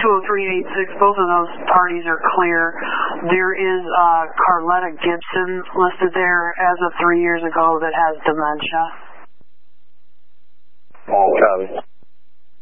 20386, both of those parties are clear. There is Carletta Gibson listed there as of 3 years ago that has dementia. Copy.